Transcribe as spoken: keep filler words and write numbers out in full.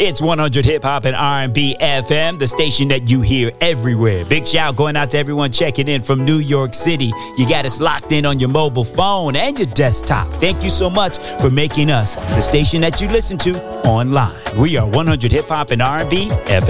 It's one hundred Hip Hop and R and B F M, the station that you hear everywhere. Big shout going out to everyone checking in from New York City. You got us locked in on your mobile phone and your desktop. Thank you so much for making us the station that you listen to online. We are one hundred Hip Hop and R and B F M.